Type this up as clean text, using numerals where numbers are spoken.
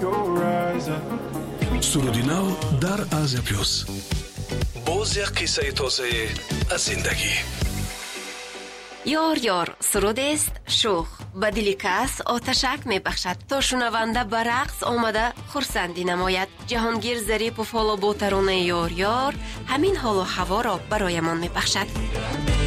سرودی نو در آزیا پلوس. باز یک قصه تازه از زندگی. یار یار سرود است شوخ به دل کس آتشک می بخشد تا شنونده به رقص آمده خرسندی نماید. جهانگیر ظریف و فالو با ترانه یار یار همین حال و هوا را برایمان می بخشد.